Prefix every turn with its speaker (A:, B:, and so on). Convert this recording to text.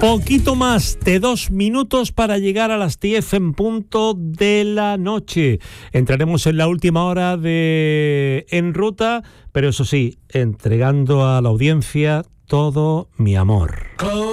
A: Poquito más de 2 minutos para llegar a las 10 en punto de la noche. Entraremos en la última hora de En Ruta, pero eso sí, entregando a la audiencia todo mi amor.